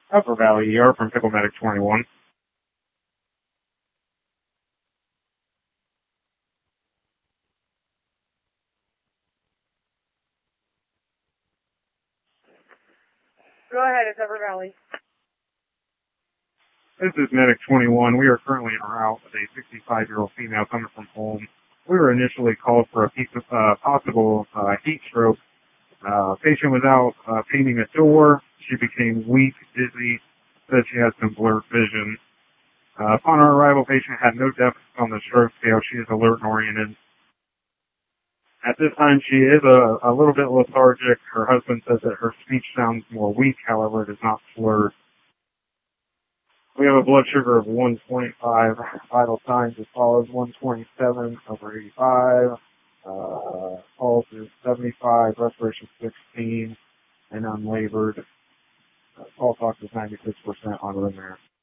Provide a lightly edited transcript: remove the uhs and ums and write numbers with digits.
Upper Valley ER from Pickle Medic 21. Go ahead, it's Upper Valley. This is Medic 21. We are currently en route with a 65-year-old female coming from home. We were initially called for a possible heat stroke. Patient was out painting a door. She became weak, dizzy, said she had some blurred vision. Upon our arrival, patient had no depth on the stroke scale. She is alert and oriented. At this time, she is a little bit lethargic. Her husband says that her speech sounds more weak, however, it is not slurred. We have a blood sugar of 125. Vital signs as follows: 127/85. Pulse is 75. Respiration 16, and unlabored. Pulse ox is 96% on room air.